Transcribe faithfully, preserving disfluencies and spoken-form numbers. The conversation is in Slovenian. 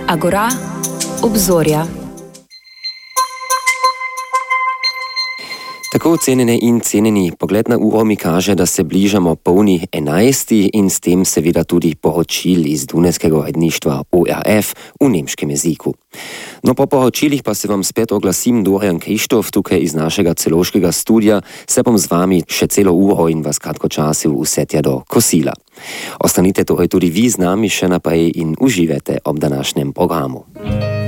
Agora, obzorja. Tako cenjene in cenjeni, pogled na uro mi kaže, da se bližamo polni enajsti in s tem seveda tudi poročil iz Dunajskega uredništva O R F v nemškem jeziku. No, po poročilih pa se vam spet oglasim, Dorian Krištof, tukaj iz našega celoškega studia, se bom z vami še celo uro in vas kratko časil vse tja do kosila. Ostanite torej tudi vi z nami še naprej in uživajte ob današnjem programu.